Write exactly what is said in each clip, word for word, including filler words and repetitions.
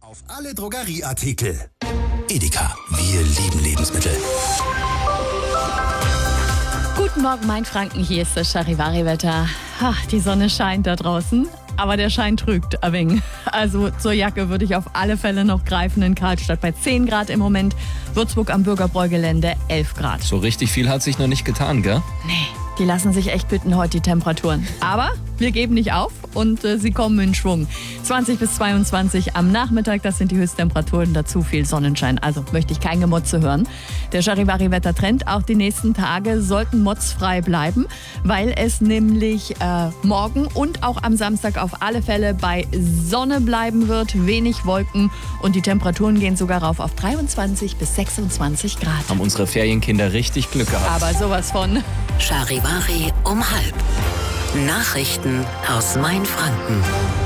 Auf alle Drogerieartikel. Edeka, wir lieben Lebensmittel. Guten Morgen, mein Franken, hier ist das Charivari-Wetter. Ach, die Sonne scheint da draußen, aber der Schein trügt ein wenig. Also zur Jacke würde ich auf alle Fälle noch greifen. In Karlstadt bei zehn Grad im Moment, Würzburg am Bürgerbräugelände elf Grad. So richtig viel hat sich noch nicht getan, gell? Nee, die lassen sich echt bitten heute, die Temperaturen. Aber wir geben nicht auf und äh, sie kommen in Schwung. zwanzig bis zweiundzwanzig am Nachmittag, das sind die Höchsttemperaturen, dazu viel Sonnenschein. Also möchte ich kein Gemotze hören. Der Charivari-Wettertrend, auch die nächsten Tage sollten motzfrei bleiben, weil es nämlich äh, morgen und auch am Samstag auf alle Fälle bei Sonne bleiben wird, wenig Wolken und die Temperaturen gehen sogar rauf auf dreiundzwanzig bis sechsundzwanzig Grad. Haben unsere Ferienkinder richtig Glück gehabt. Aber sowas von. Charivari um halb. Nachrichten aus Mainfranken.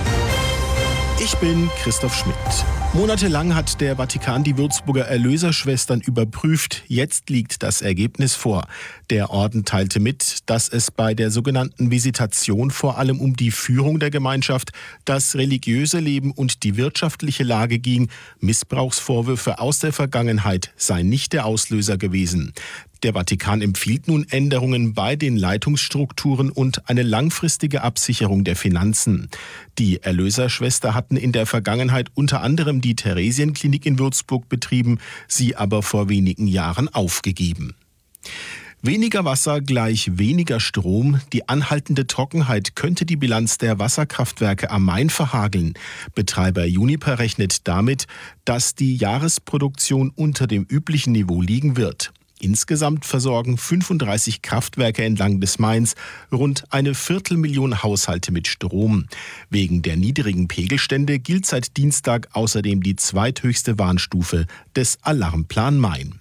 Ich bin Christoph Schmidt. Monatelang hat der Vatikan die Würzburger Erlöserschwestern überprüft. Jetzt liegt das Ergebnis vor. Der Orden teilte mit, dass es bei der sogenannten Visitation vor allem um die Führung der Gemeinschaft, das religiöse Leben und die wirtschaftliche Lage ging. Missbrauchsvorwürfe aus der Vergangenheit seien nicht der Auslöser gewesen. Der Vatikan empfiehlt nun Änderungen bei den Leitungsstrukturen und eine langfristige Absicherung der Finanzen. Die Erlöserschwester hatten in der Vergangenheit unter anderem die Theresienklinik in Würzburg betrieben, sie aber vor wenigen Jahren aufgegeben. Weniger Wasser gleich weniger Strom. Die anhaltende Trockenheit könnte die Bilanz der Wasserkraftwerke am Main verhageln. Betreiber Uniper rechnet damit, dass die Jahresproduktion unter dem üblichen Niveau liegen wird. Insgesamt versorgen fünfunddreißig Kraftwerke entlang des Mains rund eine Viertelmillion Haushalte mit Strom. Wegen der niedrigen Pegelstände gilt seit Dienstag außerdem die zweithöchste Warnstufe des Alarmplan Main.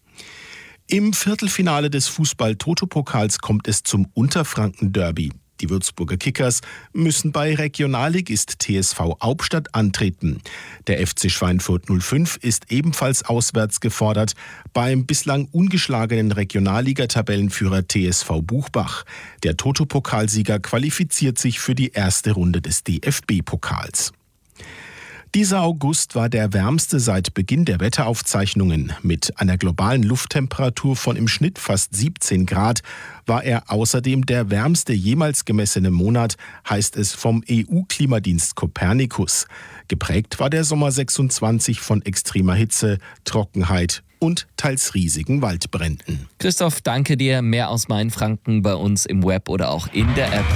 Im Viertelfinale des Fußball-Toto-Pokals kommt es zum Unterfranken-Derby. Die Würzburger Kickers müssen bei Regionalligist T S V Hauptstadt antreten. Der F C Schweinfurt null fünf ist ebenfalls auswärts gefordert beim bislang ungeschlagenen Regionalliga-Tabellenführer T S V Buchbach. Der Toto-Pokalsieger qualifiziert sich für die erste Runde des D F B-Pokals. Dieser August war der wärmste seit Beginn der Wetteraufzeichnungen. Mit einer globalen Lufttemperatur von im Schnitt fast siebzehn Grad war er außerdem der wärmste jemals gemessene Monat, heißt es vom E U-Klimadienst Copernicus. Geprägt war der Sommer sechsundzwanzig von extremer Hitze, Trockenheit und teils riesigen Waldbränden. Christoph, danke dir. Mehr aus Mainfranken bei uns im Web oder auch in der App.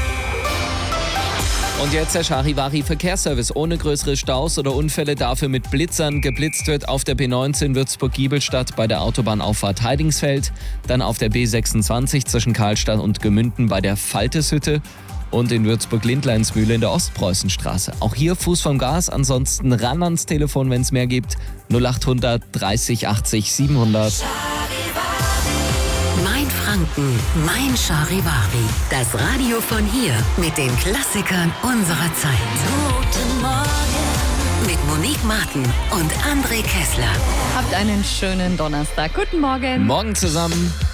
Und jetzt der Charivari Verkehrsservice. Ohne größere Staus oder Unfälle, dafür mit Blitzern. Geblitzt wird auf der B neunzehn Würzburg-Giebelstadt bei der Autobahnauffahrt Heidingsfeld. Dann auf der B sechsundzwanzig zwischen Karlstadt und Gemünden bei der Falteshütte. Und in Würzburg-Lindleinsmühle in der Ostpreußenstraße. Auch hier Fuß vom Gas, ansonsten ran ans Telefon, wenn es mehr gibt. null achthundert dreißig achtzig siebenhundert. Mainfranken, mein Charivari. Das Radio von hier mit den Klassikern unserer Zeit. Guten Morgen. Mit Monique Martin und André Kessler. Habt einen schönen Donnerstag. Guten Morgen. Morgen zusammen.